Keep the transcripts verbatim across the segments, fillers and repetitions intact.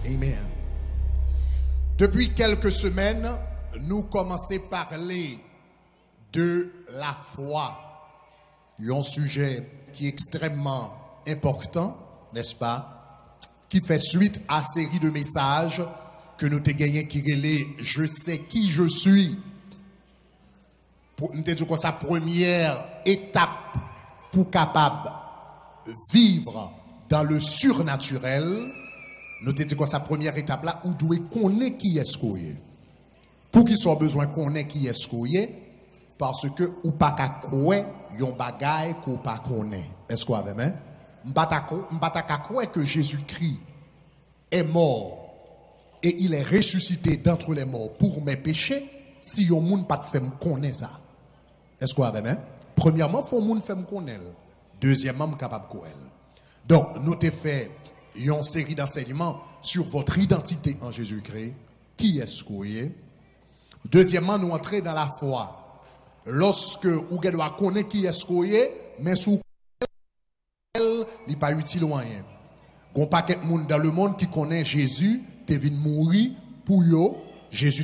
Amen. Depuis quelques semaines, nous commençons à parler de la foi. Un sujet qui est extrêmement important, n'est-ce pas? Qui fait suite à une série de messages que nous avons gagnés qui relèvent « Je sais qui je suis ». Pour nous dire que sa première étape pour capable vivre dans le surnaturel, nous te dit que sa première étape là, où doit connaître qui est-ce qu'on est. Pour qu'il soit besoin connaître qui est-ce qu'on est, parce que ou pas qu'à croire yon bagay qu'on pas connaît. Est-ce qu'on avait même? M'bata qu'à croire que Jésus-Christ est mort et il est ressuscité d'entre les morts pour mes péchés, si yon moun pas fait me connaître ça. Est-ce qu'on avait même? Premièrement, faut moun fait me connaître. Deuxièmement, capable de. Donc, nous t'ai fait une série d'enseignements sur votre identité en Jésus-Christ. Qui est-ce qu'on est? Deuxièmement, nous entrer dans la foi. Lorsque vous doit connaître qui est-ce qu'on est, mais sous elle, il n'est pas utile ou rien. Il y a un paquet de monde dans le monde qui connaît Jésus, qui vient mourir pour eux. Jésus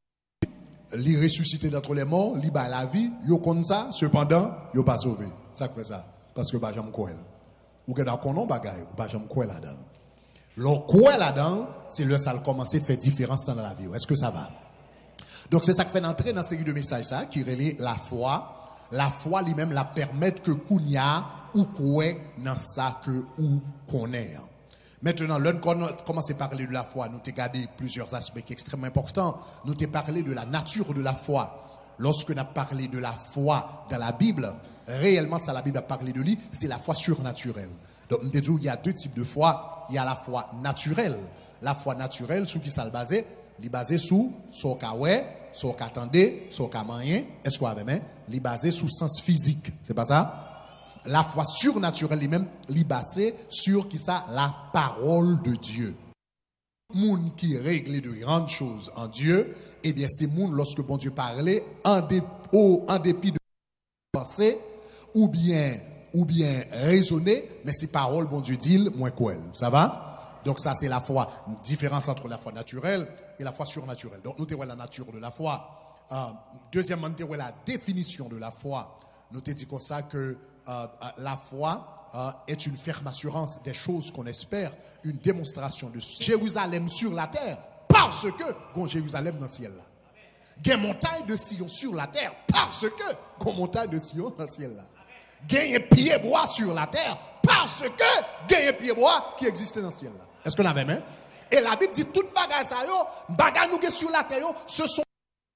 il ressuscité d'entre les morts, il bat la vie, yo comme ça, cependant, yo pas sauvé. Ça fait ça parce que bah j'aime quoi. Ou que dans konon bagay, ou pas j'aime quoi là-dedans. L'on quoi là-dedans, c'est le ça commencer faire différence dans la vie. Est-ce que ça va? Donc c'est ça qui fait entrer dans cette série de messages ça qui relie la foi. La foi lui-même la permettre que kounya ou quoi dans ça que ou connaît. Maintenant, l'on commence à parler de la foi. Nous t'ai gardé plusieurs aspects qui sont extrêmement importants. Nous t'ai parlé de la nature de la foi. Lorsque nous avons parlé de la foi dans la Bible, réellement, ça la Bible a parlé de lui, c'est la foi surnaturelle. Donc, nous t'ai dit, il y a deux types de foi. Il y a la foi naturelle. La foi naturelle, sur qui ça le basé? Il est basé sur ce qu'on a, ce qu'on attendait, ce qu'on a moyen. Est-ce qu'on avait même? Il est basé sur le sens physique. C'est pas ça? La foi surnaturelle lui-même, li basé sur qui ça la parole de Dieu. Moun qui règle de grandes choses en Dieu, eh bien c'est moun lorsque bon Dieu parlait en, dé, oh, en dépit de penser ou bien ou bien raisonner, mais ces paroles bon Dieu dit moins quoi. Ça va? Donc ça c'est la foi, une différence entre la foi naturelle et la foi surnaturelle. Donc nous avons la nature de la foi. Euh, deuxièmement, nous avons la définition de la foi. Nous te dit comme ça que Euh, la foi euh, est une ferme assurance des choses qu'on espère, une démonstration de Jérusalem sur la terre, parce que gon Jérusalem dans le ciel là. Gen montagne de Sion sur la terre, parce que gon montagne de Sion dans le ciel là. Gen pied bois sur la terre, parce que gen pied bois qui existait dans le ciel là. Est-ce qu'on avait même? Et la Bible dit toute bagaille ça yo, bagaille nous sur la terre yo, ce sont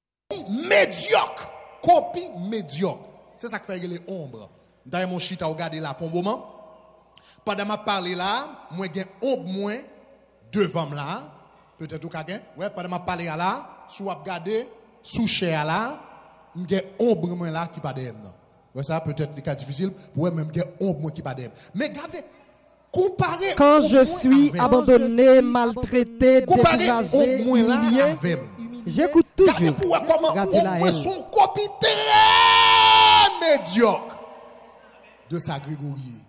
médiocres, copies médiocres. C'est ça qui fait les ombres. Dans mon chita regarder là pour un moment. Pendant ma parler là, moi j'ai ombre moins devant là, peut-être au cagen. Ouais, pendant ma parler là, sous regarder sous chair là, j'ai ombre moins là qui pas derrière. Ouais ça peut-être les cas difficiles, ouais même j'ai ombre moins qui pas derrière. Mais regardez comparé quand je suis abandonné, maltraité, découragé, humilié, j'écoute toujours. Regardez pour comment on son copie très médiocre de sa Grégorie.